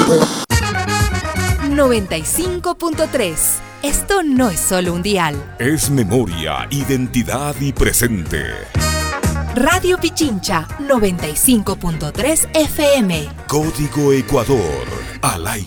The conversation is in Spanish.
95.3. Esto no es solo un dial. Es memoria, identidad y presente. Radio Pichincha, 95.3 FM. Código Ecuador, al aire.